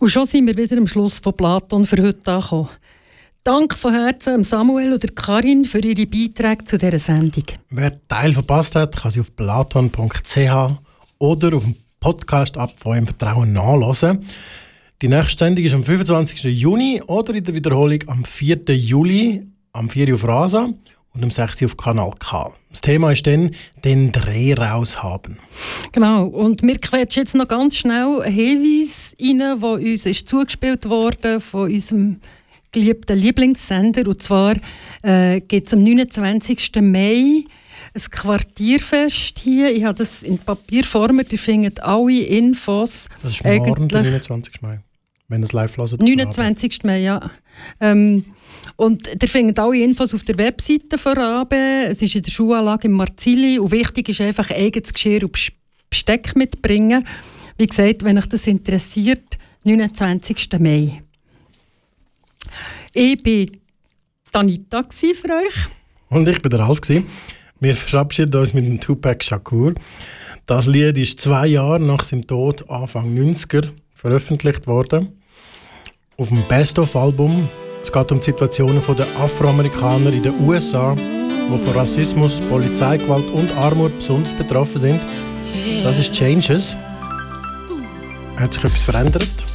Und schon sind wir wieder am Schluss von Platon für heute angekommen. Danke von Herzen Samuel und Karin für ihre Beiträge zu dieser Sendung. Wer Teil verpasst hat, kann sie auf platon.ch oder auf dem Podcast-App von eurem Vertrauen nachhören. Die nächste Sendung ist am 25. Juni oder in der Wiederholung am 4. Juli, am 4. Uhr auf Rasa und am 6. Uhr auf Kanal K. Das Thema ist dann «Den Dreh raus haben». Genau, und wir quetschen jetzt noch ganz schnell einen Hinweis rein, der uns ist zugespielt wurde von unserem geliebten Lieblingssender. Und zwar gibt es am 29. Mai ein Quartierfest hier. Ich habe das in Papierform. Ihr findet alle Infos. Das ist morgen, der 29. Mai, wenn ihr es live hört. 29. Mai, ja. Und ihr findet alle Infos auf der Webseite von Rabe. Es ist in der Schulanlage in Marzili. Und wichtig ist einfach, eigenes Geschirr und Besteck mitbringen. Wie gesagt, wenn euch das interessiert, 29. Mai. Ich war Anita für euch. Und ich war der Ralf. Wir verabschieden uns mit dem Tupac Shakur. Das Lied ist 2 Jahre nach seinem Tod, Anfang 90er, veröffentlicht worden. Auf dem Best-of-Album. Es geht um die Situationen der Afroamerikaner in den USA, die von Rassismus, Polizeigewalt und Armut besonders betroffen sind. Das ist «Changes». Hat sich etwas verändert?